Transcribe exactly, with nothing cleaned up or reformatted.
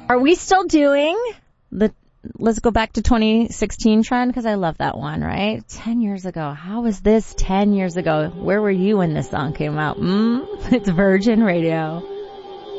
Are we still doing the, let's go back to twenty sixteen trend? Because I love that one, right? Ten years ago. How was this ten years ago? Where were you when this song came out? Mm, it's Virgin Radio.